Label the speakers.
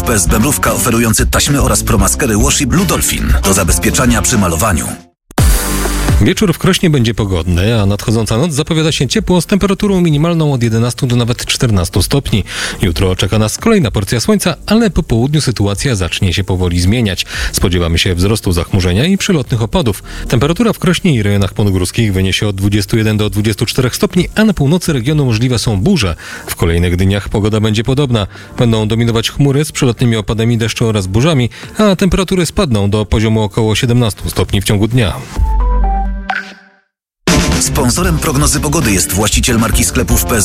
Speaker 1: PSB Mrówka oferujący taśmy oraz promaskery Washi Blue Dolphin do zabezpieczania przy malowaniu.
Speaker 2: Wieczór w Krośnie będzie pogodny, a nadchodząca noc zapowiada się ciepło z temperaturą minimalną od 11 do nawet 14 stopni. Jutro czeka nas kolejna porcja słońca, ale po południu sytuacja zacznie się powoli zmieniać. Spodziewamy się wzrostu zachmurzenia i przelotnych opadów. Temperatura w Krośnie i rejonach podgórskich wyniesie od 21 do 24 stopni, a na północy regionu możliwe są burze. W kolejnych dniach pogoda będzie podobna. Będą dominować chmury z przelotnymi opadami deszczu oraz burzami, a temperatury spadną do poziomu około 17 stopni w ciągu dnia.
Speaker 1: Sponsorem prognozy pogody jest właściciel marki sklepów PSB